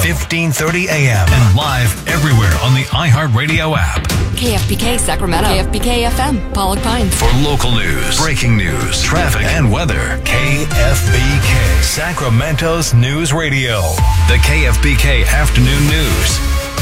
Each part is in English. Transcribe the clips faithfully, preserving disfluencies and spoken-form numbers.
fifteen thirty A M, and live everywhere on the iHeartRadio app. K F B K Sacramento, K F B K F M, Pollock Pines. For local news, breaking news, traffic, and weather, K F B K, Sacramento's News Radio. The K F B K Afternoon News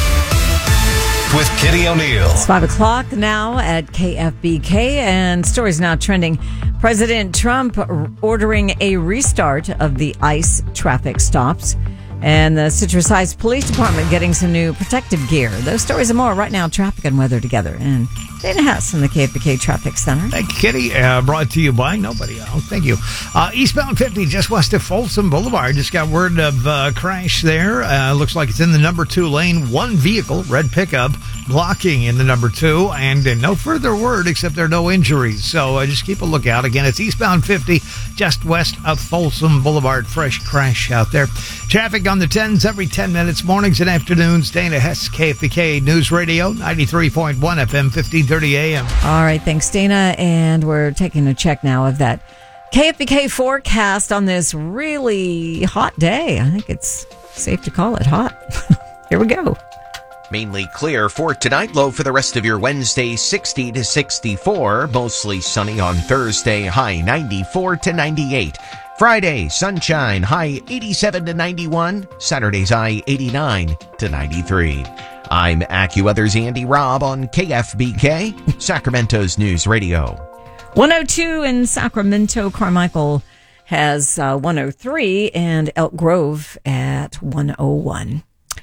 with Kitty O'Neill. It's five o'clock now at K F B K, and stories now trending. President Trump ordering a restart of the ICE traffic stops, and the Citrus Heights Police Department getting some new protective gear. Those stories and more right now, traffic and weather together. And Dana Hess from the K F B K Traffic Center. Thank you, Kitty. Uh, brought to you by nobody else. Thank you. Uh, eastbound fifty, just west of Folsom Boulevard. Just got word of uh, crash there. Uh, looks like it's in the number two lane. One vehicle, red pickup, blocking in the number two. And uh, no further word except there are no injuries. So uh, just keep a lookout. Again, it's eastbound fifty, just west of Folsom Boulevard. Fresh crash out there. Traffic on the tens every ten minutes, mornings and afternoons. Dana Hess, K F B K News Radio, ninety-three point one F M, fifteen thirty A M. All right, thanks, Dana. And we're taking a check now of that K F B K forecast on this really hot day. I think it's safe to call it hot. Here we go. Mainly clear for tonight. Low for the rest of your Wednesday, sixty to sixty-four. Mostly sunny on Thursday, high ninety-four to ninety-eight. Friday, sunshine, high eighty-seven to ninety-one. Saturday's high eighty-nine to ninety-three. I'm AccuWeather's Andy Robb on K F B K, Sacramento's News Radio. one oh two in Sacramento. Carmichael has uh, one oh three, and Elk Grove at one oh one.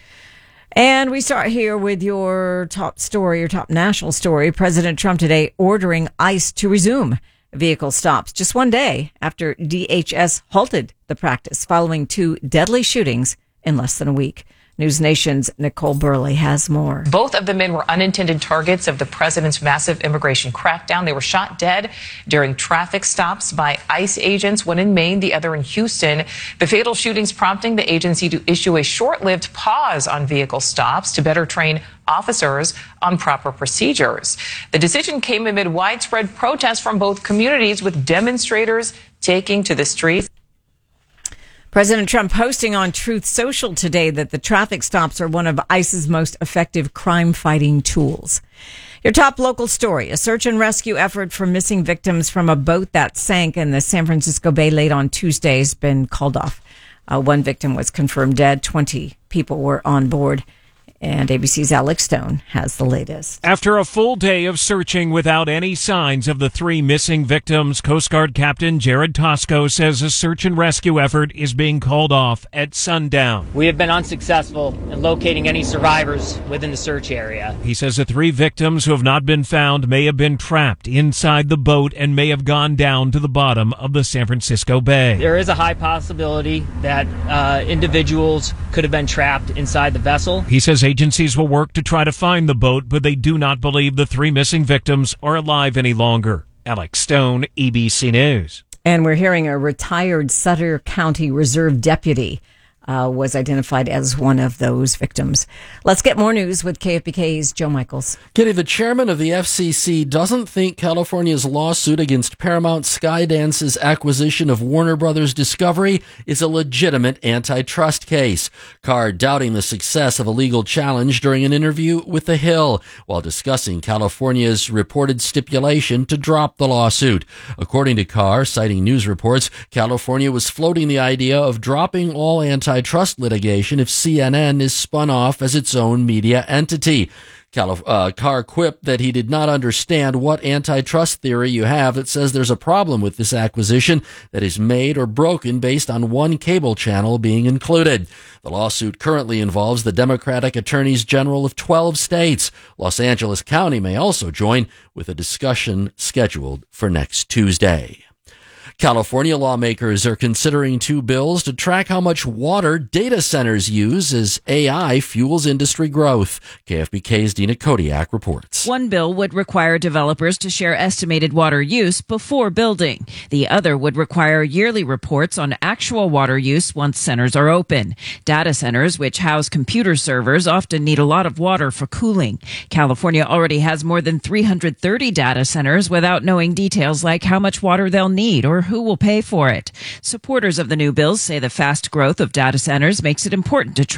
And we start here with your top story, your top national story. President Trump today ordering ICE to resume vehicle stops just one day after D H S halted the practice following two deadly shootings in less than a week. News Nation's Nicole Burley has more. Both of the men were unintended targets of the president's massive immigration crackdown. They were shot dead during traffic stops by ICE agents, one in Maine, the other in Houston. The fatal shootings prompting the agency to issue a short-lived pause on vehicle stops to better train officers on proper procedures. The decision came amid widespread protests from both communities, with demonstrators taking to the streets. President Trump posting on Truth Social today that the traffic stops are one of ICE's most effective crime-fighting tools. Your top local story, a search and rescue effort for missing victims from a boat that sank in the San Francisco Bay late on Tuesday has been called off. Uh, one victim was confirmed dead. twenty people were on board. And A B C's Alex Stone has the latest. After a full day of searching without any signs of the three missing victims, Coast Guard Captain Jared Tosco says a search and rescue effort is being called off at sundown. We have been unsuccessful in locating any survivors within the search area. He says the three victims who have not been found may have been trapped inside the boat and may have gone down to the bottom of the San Francisco Bay. There is a high possibility that uh, individuals could have been trapped inside the vessel. He says agencies will work to try to find the boat, but they do not believe the three missing victims are alive any longer. Alex Stone, A B C News. And we're hearing a retired Sutter County Reserve deputy uh, was identified as one of those victims. Let's get more news with K F B K's Joe Michaels. Kitty, the chairman of the F C C doesn't think California's lawsuit against Paramount Skydance's acquisition of Warner Brothers Discovery is a legitimate antitrust case. Carr doubting the success of a legal challenge during an interview with The Hill while discussing California's reported stipulation to drop the lawsuit. According to Carr, citing news reports, California was floating the idea of dropping all antitrust litigation if C N N is spun off as its own media entity. Calif- uh, Carr quipped that he did not understand what antitrust theory you have that says there's a problem with this acquisition that is made or broken based on one cable channel being included. The lawsuit currently involves the Democratic attorneys general of twelve states. Los Angeles County may also join, with a discussion scheduled for next Tuesday. California lawmakers are considering two bills to track how much water data centers use as A I fuels industry growth. K F B K's Dina Kodiak reports. One bill would require developers to share estimated water use before building. The other would require yearly reports on actual water use once centers are open. Data centers, which house computer servers, often need a lot of water for cooling. California already has more than three hundred thirty data centers without knowing details like how much water they'll need or who will pay for it. Supporters of the new bills say the fast growth of data centers makes it important to